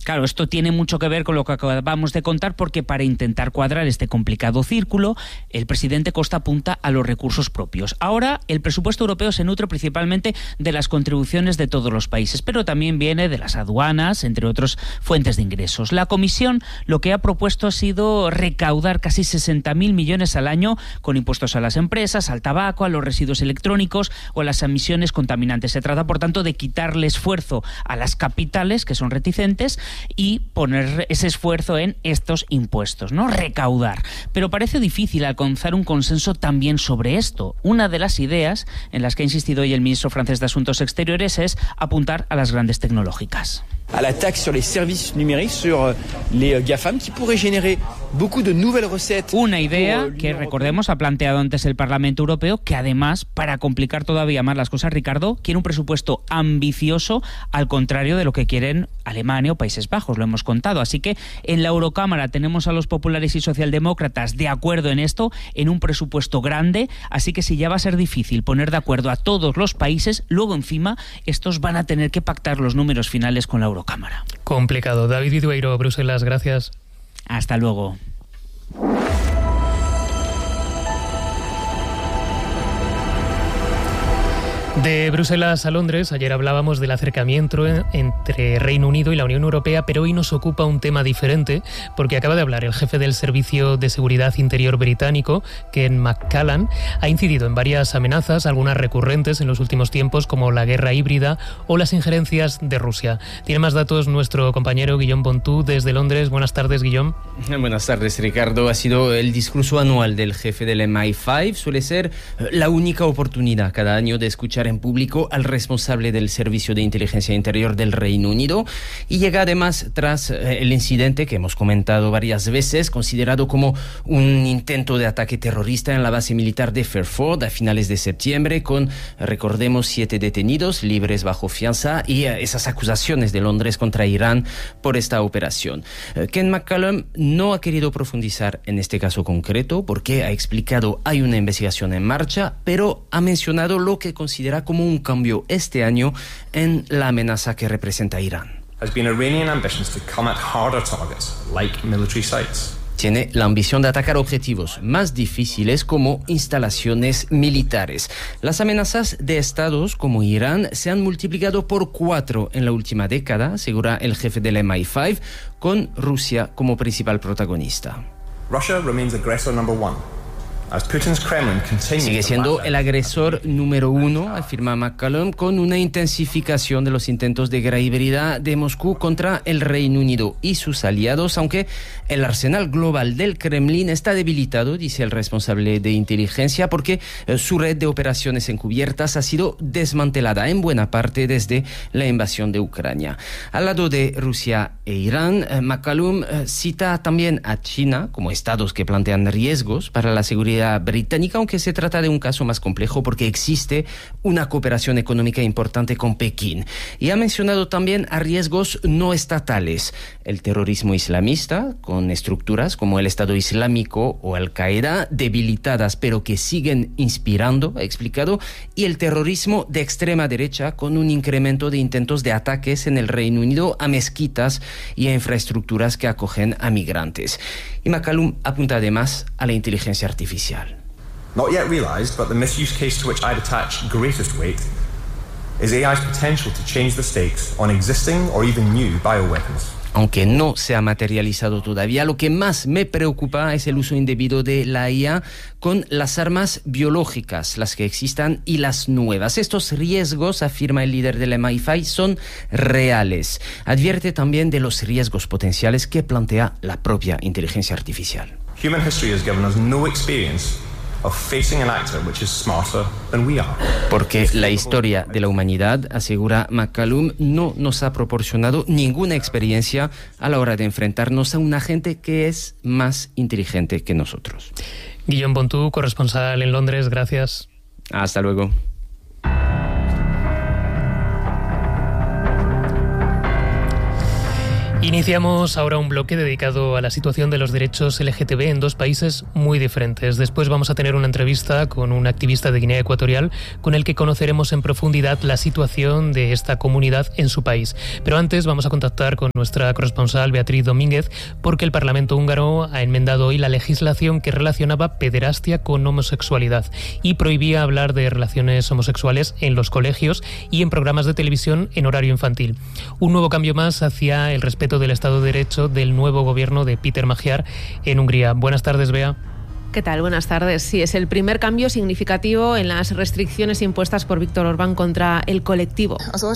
Claro, esto tiene mucho que ver con lo que acabamos de contar, porque para intentar cuadrar este complicado círculo, el presidente Costa apunta a los recursos propios. Ahora, el presupuesto europeo se nutre principalmente de las contribuciones de todos los países, pero también viene de las aduanas, entre otras fuentes de ingresos. La Comisión lo que ha propuesto ha sido recaudar casi 60.000 millones al año con impuestos a las empresas, al tabaco, a los residuos electrónicos o a las emisiones contaminantes. Se trata, por tanto, de quitarle esfuerzo a las capitales, que son reticentes, y poner ese esfuerzo en estos impuestos, ¿no? Recaudar. Pero parece difícil alcanzar un consenso también sobre esto. Una de las ideas en las que ha insistido hoy el ministro francés de Asuntos Exteriores es apuntar a las grandes tecnológicas. À la taxe sur les services numériques, sur les GAFAM, qui pourrait générer beaucoup de nouvelles recettes. Una idea que, recordemos, ha planteado antes el Parlamento Europeo, que además, para complicar todavía más las cosas, Ricardo, quiere un presupuesto ambicioso, al contrario de lo que quieren Alemania o Países Bajos, lo hemos contado. Así que en la Eurocámara tenemos a los populares y socialdemócratas de acuerdo en esto, en un presupuesto grande, así que si ya va a ser difícil poner de acuerdo a todos los países, luego encima estos van a tener que pactar los números finales con la Eurocámara. Complicado. David Vidueiro, Bruselas, gracias. Hasta luego. De Bruselas a Londres, ayer hablábamos del acercamiento entre Reino Unido y la Unión Europea, pero hoy nos ocupa un tema diferente, porque acaba de hablar el jefe del Servicio de Seguridad Interior británico, Ken McCallan. Ha incidido en varias amenazas, algunas recurrentes en los últimos tiempos, como la guerra híbrida o las injerencias de Rusia. Tiene más datos nuestro compañero Guillaume Bontou desde Londres. Buenas tardes, Guillaume. Buenas tardes, Ricardo. Ha sido el discurso anual del jefe del MI5. Suele ser la única oportunidad cada año de escuchar en público al responsable del Servicio de Inteligencia Interior del Reino Unido, y llega además tras el incidente que hemos comentado varias veces, considerado como un intento de ataque terrorista en la base militar de Fairford a finales de septiembre, con, recordemos, 7 detenidos libres bajo fianza y esas acusaciones de Londres contra Irán por esta operación. Ken McCallum no ha querido profundizar en este caso concreto porque ha explicado hay una investigación en marcha, pero ha mencionado lo que considera como un cambio este año en la amenaza que representa Irán. Tiene la ambición de atacar objetivos más difíciles como instalaciones militares. Las amenazas de estados como Irán se han multiplicado por 4 en la última década, asegura el jefe del MI5, con Rusia como principal protagonista. Russia remains aggressor number 1. Sigue siendo el agresor número 1, afirma McCallum, con una intensificación de los intentos de guerra híbrida de Moscú contra el Reino Unido y sus aliados, aunque el arsenal global del Kremlin está debilitado, dice el responsable de inteligencia, porque su red de operaciones encubiertas ha sido desmantelada en buena parte desde la invasión de Ucrania. Al lado de Rusia e Irán, McCallum cita también a China como estados que plantean riesgos para la seguridad británica, aunque se trata de un caso más complejo porque existe una cooperación económica importante con Pekín. Y ha mencionado también a riesgos no estatales, el terrorismo islamista, con estructuras como el Estado Islámico o Al-Qaeda debilitadas pero que siguen inspirando, ha explicado, y el terrorismo de extrema derecha, con un incremento de intentos de ataques en el Reino Unido a mezquitas y a infraestructuras que acogen a migrantes. Y McCallum apunta además a la inteligencia artificial. Not yet realized, but the misuse case to which I'd attach greatest weight is AI's potential to change the stakes on existing or even new bioweapons. Aunque no se ha materializado todavía, lo que más me preocupa es el uso indebido de la IA con las armas biológicas, las que existan y las nuevas. Estos riesgos, afirma el líder del MI5, son reales. Advierte también de los riesgos potenciales que plantea la propia inteligencia artificial. Human history has given us no experience of facing an actor which is smarter than we are. Porque la historia de la humanidad, asegura McCallum, no nos ha proporcionado ninguna experiencia a la hora de enfrentarnos a un agente que es más inteligente que nosotros. Guillaume Bontou, corresponsal en Londres, gracias. Hasta luego. Iniciamos ahora un bloque dedicado a la situación de los derechos LGTB en dos países muy diferentes. Después vamos a tener una entrevista con un activista de Guinea Ecuatorial con el que conoceremos en profundidad la situación de esta comunidad en su país. Pero antes vamos a contactar con nuestra corresponsal Beatriz Domínguez, porque el Parlamento húngaro ha enmendado hoy la legislación que relacionaba pederastia con homosexualidad y prohibía hablar de relaciones homosexuales en los colegios y en programas de televisión en horario infantil. Un nuevo cambio más hacia el respeto del Estado de Derecho del nuevo gobierno de Péter Magyar en Hungría. Buenas tardes, Bea. ¿Qué tal? Buenas tardes. Sí, es el primer cambio significativo en las restricciones impuestas por Viktor Orbán contra el colectivo.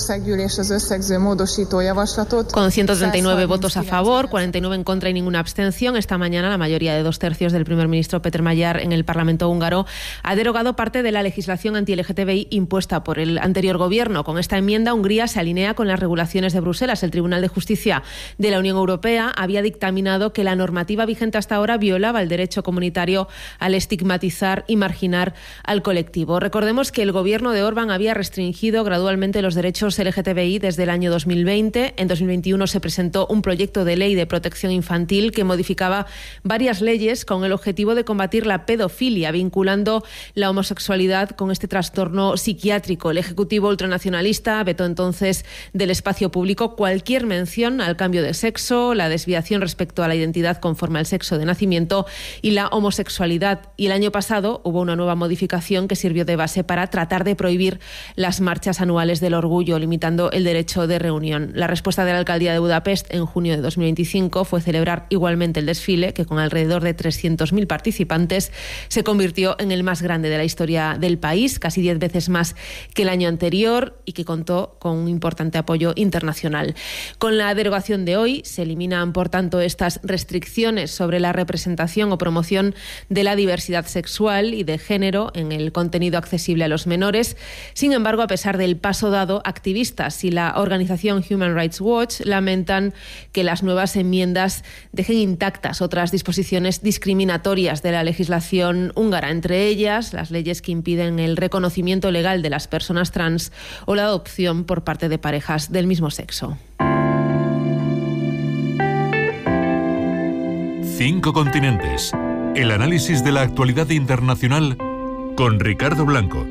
Con 139 votos a favor, 49 en contra y ninguna abstención, esta mañana la mayoría de 2/3 del primer ministro Péter Magyar en el Parlamento húngaro ha derogado parte de la legislación anti-LGTBI impuesta por el anterior gobierno. Con esta enmienda, Hungría se alinea con las regulaciones de Bruselas. El Tribunal de Justicia de la Unión Europea había dictaminado que la normativa vigente hasta ahora violaba el derecho comunitario al estigmatizar y marginar al colectivo. Recordemos que el gobierno de Orbán había restringido gradualmente los derechos LGTBI desde el año 2020. En 2021 se presentó un proyecto de ley de protección infantil que modificaba varias leyes con el objetivo de combatir la pedofilia, vinculando la homosexualidad con este trastorno psiquiátrico. El Ejecutivo ultranacionalista vetó entonces del espacio público cualquier mención al cambio de sexo, la desviación respecto a la identidad conforme al sexo de nacimiento y la homosexualidad. Y el año pasado hubo una nueva modificación que sirvió de base para tratar de prohibir las marchas anuales del orgullo, limitando el derecho de reunión. La respuesta de la alcaldía de Budapest en junio de 2025 fue celebrar igualmente el desfile, que con alrededor de 300.000 participantes se convirtió en el más grande de la historia del país, casi 10 veces más que el año anterior, y que contó con un importante apoyo internacional. Con la derogación de hoy se eliminan, por tanto, estas restricciones sobre la representación o promoción de la diversidad sexual y de género en el contenido accesible a los menores. Sin embargo, a pesar del paso dado, activistas y la organización Human Rights Watch lamentan que las nuevas enmiendas dejen intactas otras disposiciones discriminatorias de la legislación húngara, entre ellas las leyes que impiden el reconocimiento legal de las personas trans o la adopción por parte de parejas del mismo sexo. 5 continentes. El análisis de la actualidad internacional con Ricardo Blanco.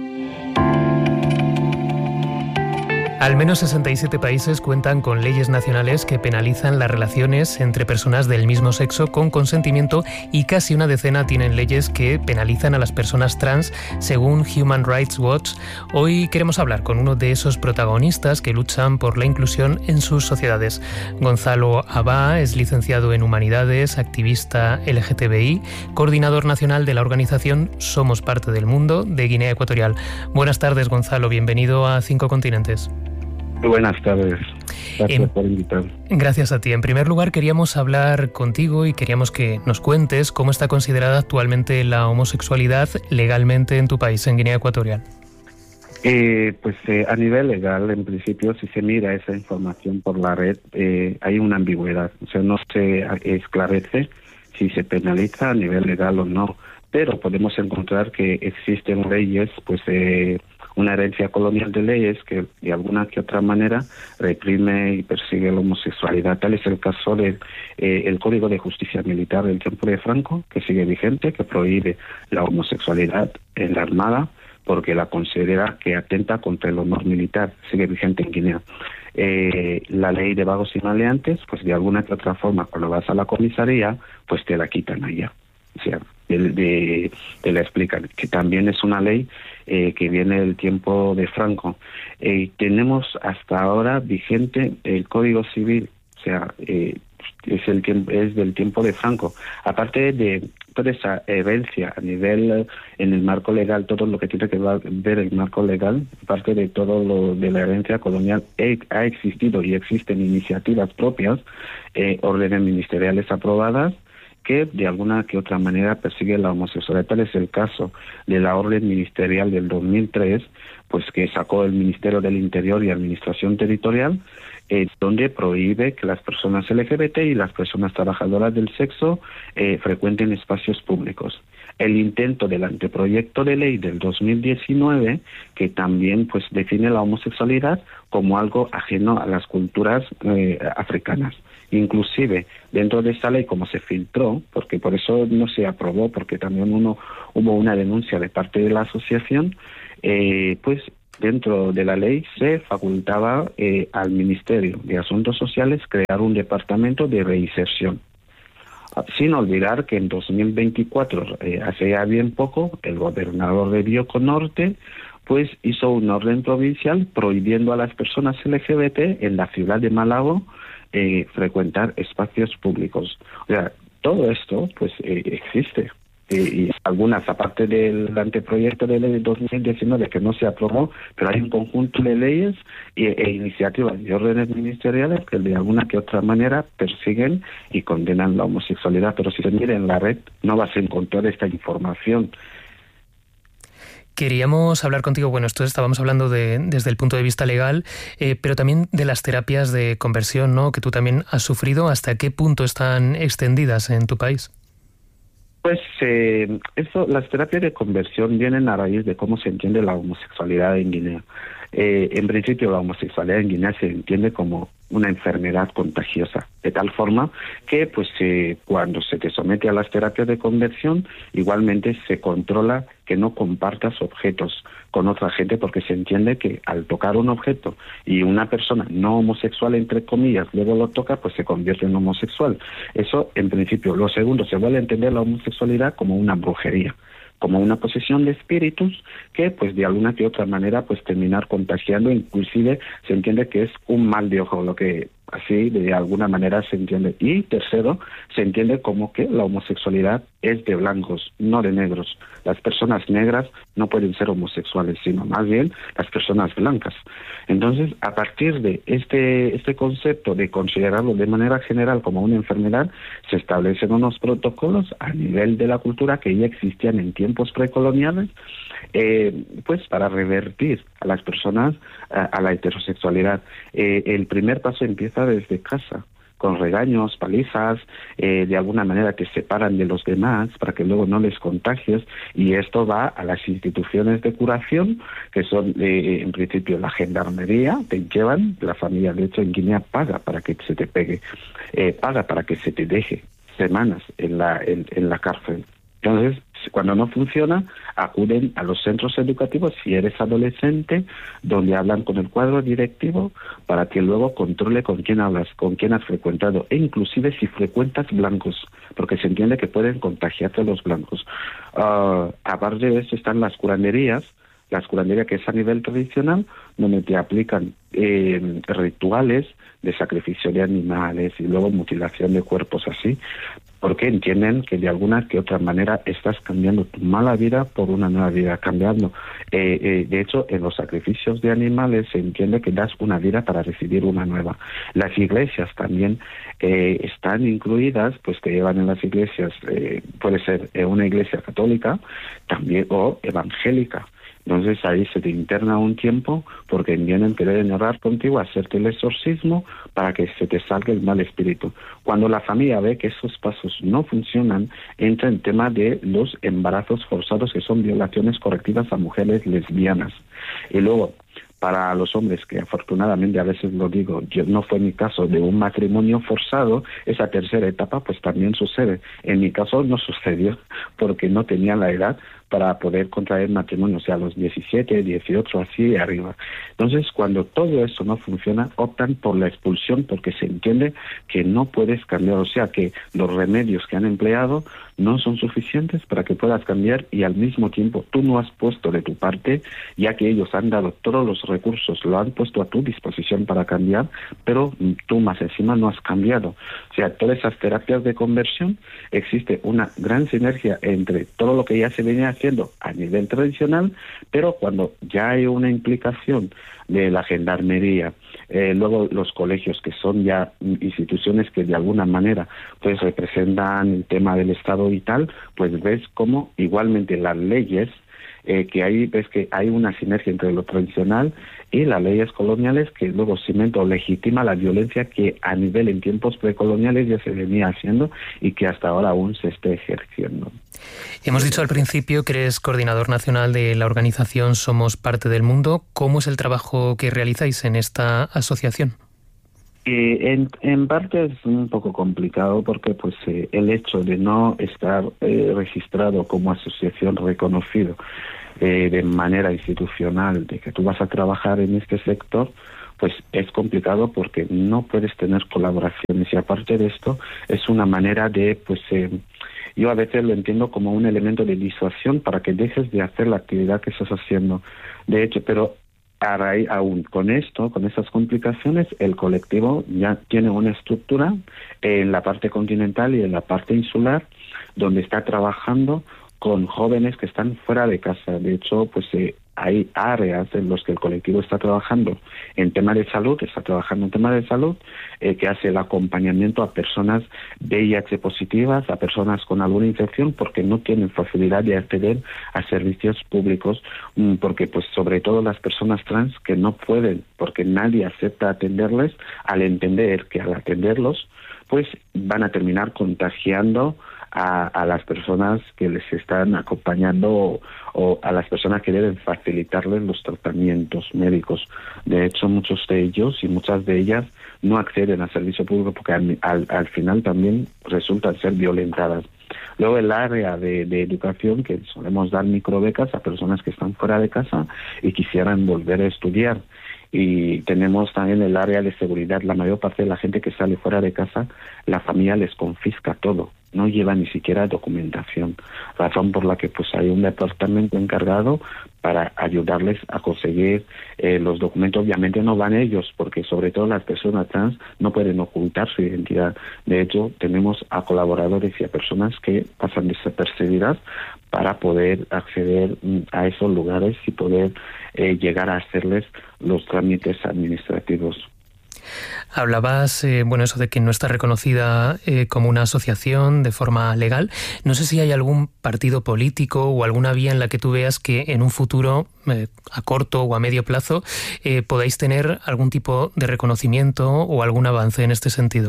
Al menos 67 países cuentan con leyes nacionales que penalizan las relaciones entre personas del mismo sexo con consentimiento y casi una decena tienen leyes que penalizan a las personas trans, según Human Rights Watch. Hoy queremos hablar con uno de esos protagonistas que luchan por la inclusión en sus sociedades. Gonzalo Abá es licenciado en Humanidades, activista LGTBI, coordinador nacional de la organización Somos Parte del Mundo de Guinea Ecuatorial. Buenas tardes, Gonzalo. Bienvenido a 5 Continentes. Muy buenas tardes. Gracias por invitarme. Gracias a ti. En primer lugar, queríamos hablar contigo y queríamos que nos cuentes cómo está considerada actualmente la homosexualidad legalmente en tu país, en Guinea Ecuatorial. A nivel legal, en principio, si se mira esa información por la red, hay una ambigüedad. O sea, no se esclarece si se penaliza a nivel legal o no. Pero podemos encontrar que existen leyes, una herencia colonial de leyes que de alguna que otra manera reprime y persigue la homosexualidad. Tal es el caso del el Código de Justicia Militar del tiempo de Franco, que sigue vigente, que prohíbe la homosexualidad en la Armada porque la considera que atenta contra el honor militar. Sigue vigente en Guinea. La ley de vagos y maleantes, pues de alguna que otra forma, cuando vas a la comisaría, pues te la quitan allá. O sea, te la explican, que también es una ley que viene del tiempo de Franco. Tenemos hasta ahora vigente el Código Civil, o sea, es del tiempo de Franco. Aparte de toda esa herencia a nivel, en el marco legal, todo lo que tiene que ver el marco legal, aparte de todo lo de la herencia colonial, ha existido y existen iniciativas propias, órdenes ministeriales aprobadas, que de alguna que otra manera persigue la homosexualidad. Tal es el caso de la orden ministerial del 2003, pues que sacó el Ministerio del Interior y Administración Territorial, donde prohíbe que las personas LGBT y las personas trabajadoras del sexo frecuenten espacios públicos. el intento del anteproyecto de ley del 2019, que también pues define la homosexualidad como algo ajeno a las culturas africanas. Inclusive dentro de esta ley, como se filtró, porque por eso no se aprobó, porque también hubo una denuncia de parte de la asociación, pues dentro de la ley se facultaba al Ministerio de Asuntos Sociales crear un departamento de reinserción. Sin olvidar que en 2024, hace ya bien poco, el gobernador de Bioko Norte pues hizo un orden provincial prohibiendo a las personas LGBT en la ciudad de Malabo frecuentar espacios públicos. O sea, todo esto pues existe. Y algunas, aparte del anteproyecto de ley de 2019 que no se aprobó, pero hay un conjunto de leyes e iniciativas y órdenes ministeriales que de alguna que otra manera persiguen y condenan la homosexualidad. Pero si se mira en la red no vas a encontrar esta información. Queríamos hablar contigo, bueno, esto estábamos hablando desde el punto de vista legal, pero también de las terapias de conversión, ¿no?, que tú también has sufrido. ¿Hasta qué punto están extendidas en tu país? Pues las terapias de conversión vienen a raíz de cómo se entiende la homosexualidad en Guinea. En principio, la homosexualidad en Guinea se entiende como una enfermedad contagiosa, de tal forma que pues cuando se te somete a las terapias de conversión, igualmente se controla que no compartas objetos con otra gente, porque se entiende que al tocar un objeto y una persona no homosexual, entre comillas, luego lo toca, pues se convierte en homosexual. Eso en principio. Lo segundo, se vuelve a entender la homosexualidad como una brujería, como una posesión de espíritus que pues de alguna que otra manera pues terminar contagiando, inclusive se entiende que es un mal de ojo, lo que así de alguna manera se entiende. Y tercero, se entiende como que la homosexualidad es de blancos, no de negros. Las personas negras no pueden ser homosexuales, sino más bien las personas blancas. Entonces, a partir de este concepto de considerarlo de manera general como una enfermedad, se establecen unos protocolos a nivel de la cultura que ya existían en tiempos precoloniales, pues para revertir a las personas a la heterosexualidad. El primer paso empieza desde casa, con regaños, palizas, de alguna manera te separan de los demás para que luego no les contagies, y esto va a las instituciones de curación, que son en principio la gendarmería, te llevan, la familia de hecho en Guinea paga para que se te pegue, paga para que se te deje semanas en la cárcel. Entonces, cuando no funciona, acuden a los centros educativos si eres adolescente, donde hablan con el cuadro directivo para que luego controle con quién hablas, con quién has frecuentado, e inclusive si frecuentas blancos, porque se entiende que pueden contagiarte a los blancos. Aparte de eso están las curanderías, que es a nivel tradicional, donde te aplican rituales de sacrificio de animales y luego mutilación de cuerpos así, porque entienden que de alguna que otra manera estás cambiando tu mala vida por una nueva vida, cambiando. De hecho, en los sacrificios de animales se entiende que das una vida para recibir una nueva. Las iglesias también están incluidas, pues te llevan en las iglesias, puede ser una iglesia católica también o evangélica. Entonces ahí se te interna un tiempo porque vienen que deben orar contigo, hacerte el exorcismo para que se te salga el mal espíritu. Cuando la familia ve que esos pasos no funcionan, entra en tema de los embarazos forzados, que son violaciones correctivas a mujeres lesbianas. Y luego, para los hombres, que afortunadamente a veces lo digo, no fue mi caso, de un matrimonio forzado, esa tercera etapa pues también sucede. En mi caso no sucedió porque no tenía la edad para poder contraer matrimonio, o sea, a los 17, 18, así arriba. Entonces, cuando todo eso no funciona, optan por la expulsión porque se entiende que no puedes cambiar, o sea, que los remedios que han empleado no son suficientes para que puedas cambiar, y al mismo tiempo tú no has puesto de tu parte, ya que ellos han dado todos los recursos, lo han puesto a tu disposición para cambiar, pero tú más encima no has cambiado. O sea, todas esas terapias de conversión, existe una gran sinergia entre todo lo que ya se venía haciendo a nivel tradicional, pero cuando ya hay una implicación de la gendarmería, luego los colegios, que son ya instituciones que de alguna manera pues representan el tema del Estado y tal, pues ves cómo igualmente las leyes que ahí ves que hay una sinergia entre lo tradicional y las leyes coloniales, que luego cimenta o legitima la violencia que a nivel en tiempos precoloniales ya se venía haciendo y que hasta ahora aún se está ejerciendo. Hemos dicho al principio que eres coordinador nacional de la organización Somos Parte del Mundo. ¿Cómo es el trabajo que realizáis en esta asociación? En parte es un poco complicado porque pues el hecho de no estar registrado como asociación reconocido de manera institucional, de que tú vas a trabajar en este sector, pues es complicado porque no puedes tener colaboraciones, y aparte de esto es una manera de yo a veces lo entiendo como un elemento de disuasión para que dejes de hacer la actividad que estás haciendo. De hecho, pero a raíz, aún con esto, con esas complicaciones, el colectivo ya tiene una estructura en la parte continental y en la parte insular, donde está trabajando con jóvenes que están fuera de casa. De hecho, pues hay áreas en las que el colectivo está trabajando en tema de salud, que hace el acompañamiento a personas VIH positivas, a personas con alguna infección, porque no tienen facilidad de acceder a servicios públicos, porque pues sobre todo las personas trans que no pueden, porque nadie acepta atenderles, al entender que al atenderlos, pues van a terminar contagiando a las personas que les están acompañando o a las personas que deben facilitarles los tratamientos médicos. De hecho, muchos de ellos y muchas de ellas no acceden al servicio público porque al final también resultan ser violentadas. Luego el área de educación, que solemos dar microbecas a personas que están fuera de casa y quisieran volver a estudiar. Y tenemos también el área de seguridad. La mayor parte de la gente que sale fuera de casa, la familia les confisca todo, no lleva ni siquiera documentación, razón por la que pues hay un departamento encargado para ayudarles a conseguir los documentos. Obviamente no van ellos, porque sobre todo las personas trans no pueden ocultar su identidad. De hecho, tenemos a colaboradores y a personas que pasan desapercibidas para poder acceder a esos lugares y poder llegar a hacerles los trámites administrativos. Hablabas, eso de que no está reconocida como una asociación de forma legal. No sé si hay algún partido político o alguna vía en la que tú veas que en un futuro, a corto o a medio plazo, podáis tener algún tipo de reconocimiento o algún avance en este sentido.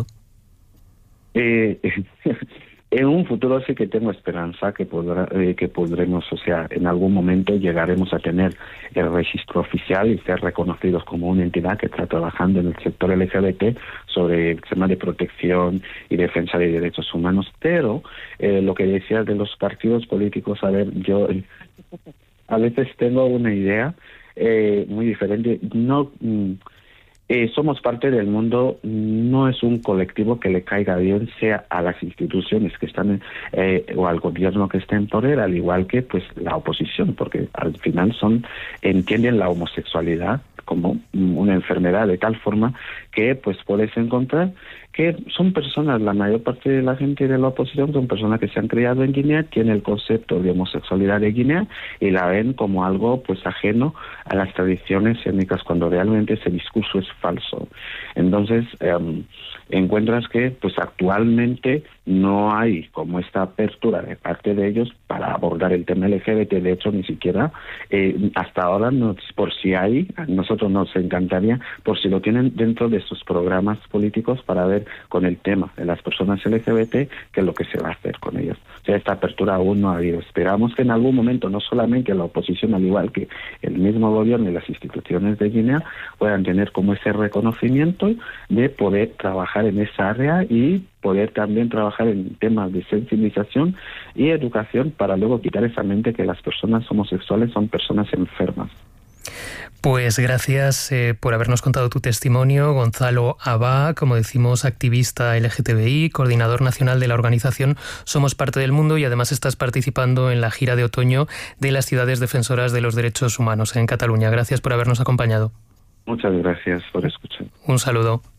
En un futuro sí que tengo esperanza que podremos, en algún momento llegaremos a tener el registro oficial y ser reconocidos como una entidad que está trabajando en el sector LGBT sobre el tema de protección y defensa de derechos humanos. Pero lo que decías de los partidos políticos, yo a veces tengo una idea muy diferente. Somos Parte del Mundo no es un colectivo que le caiga bien sea a las instituciones que están o al gobierno que está en poder, al igual que pues la oposición, porque al final entienden la homosexualidad como una enfermedad de tal forma que pues puedes encontrar que son personas, la mayor parte de la gente de la oposición son personas que se han criado en Guinea, tienen el concepto de homosexualidad de Guinea y la ven como algo pues ajeno a las tradiciones étnicas, cuando realmente ese discurso es falso. Entonces encuentras que pues actualmente no hay como esta apertura de parte de ellos para abordar el tema LGBT. De hecho, ni siquiera hasta ahora, por si hay, a nosotros nos encantaría, por si lo tienen dentro de sus programas políticos, para ver con el tema de las personas LGBT qué es lo que se va a hacer con ellos. O sea, esta apertura aún no ha habido. Esperamos que en algún momento no solamente la oposición, al igual que el mismo gobierno y las instituciones de Guinea, puedan tener como ese reconocimiento de poder trabajar en esa área y poder también trabajar en temas de sensibilización y educación, para luego quitar esa mente que las personas homosexuales son personas enfermas. Pues gracias por habernos contado tu testimonio, Gonzalo Abá, como decimos, activista LGTBI, coordinador nacional de la organización Somos Parte del Mundo, y además estás participando en la gira de otoño de las ciudades defensoras de los derechos humanos en Cataluña. Gracias por habernos acompañado. Muchas gracias por escuchar. Un saludo.